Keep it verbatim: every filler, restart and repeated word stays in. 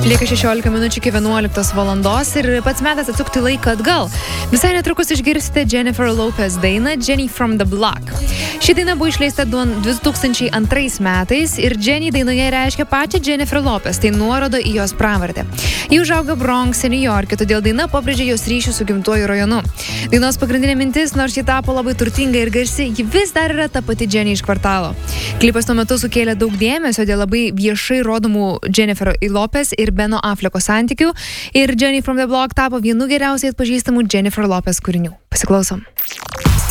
Lieka šešiolika minučių iki vienuoliktos valandos ir pats metas atsukti laiką atgal. Visai netrukus išgirsite Jennifer Lopez dainą Jenny from the Block. Ši daina buvo išleista du tūkstančiai antrais metais ir Jenny dainoje reiškia pačią Jennifer Lopez, tai nuorodo į jos pravardę. Ji užaugo Bronxe, New York'e, todėl daina pabrėžė jos ryšių su gimtuoju rajonu. Dainos pagrindinė mintis, nors ji tapo labai turtinga ir garsi, ji vis dar yra ta pati Jenny iš kvartalo. Klipas tuo metu sukėlė daug dėmesio dėl labai viešai rodomų Jennifer Lopez ir Beno Afflecko santykių ir Jenny from the Block tapo vienu geriausiai atpažįstamų Jennifer Lopez kūrinių. Pasiklausom.